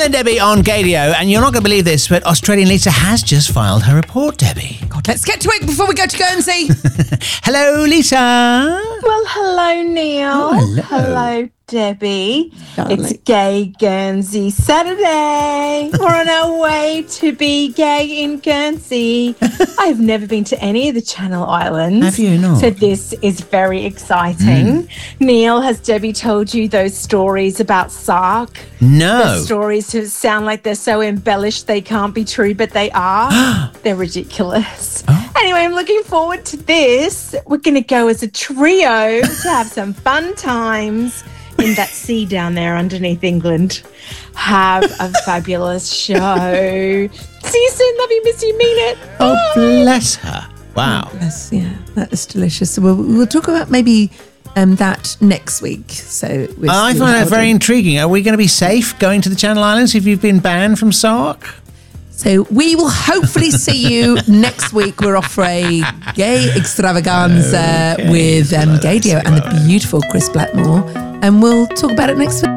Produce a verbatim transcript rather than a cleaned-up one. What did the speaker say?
and Debbie on Gaydio, and you're not going to believe this, but Australian Lisa has just filed her report, Debbie. God, let's get to it before we go to Guernsey. Hello, Lisa. Well, hello, Neil. Oh, hello. Hello, Debbie. Darling. It's Gay Guernsey Saturday. We're on our way to be gay in Guernsey. I've never been to any of the Channel Islands. Have you not? So this is very exciting. Mm. Neil, has Debbie told you those stories about Sark? No. The stories who sound like they're so embellished they can't be true, but they are. They're ridiculous. Oh. Anyway, I'm looking forward to this. We're going to go as a trio to have some fun times in that sea down there underneath England. Have a fabulous show. See you soon. Love you, miss you, mean it. Oh, bless her. Wow. Yes, yeah, that is delicious. So we'll, we'll talk about maybe um, that next week. So we're I still find that holding- very intriguing. Are we going to be safe going to the Channel Islands if you've been banned from Sark? So we will hopefully see you next week. We're off for a gay extravaganza Okay. with um, Gaydio and the beautiful Chris Blackmore. And we'll talk about it next week.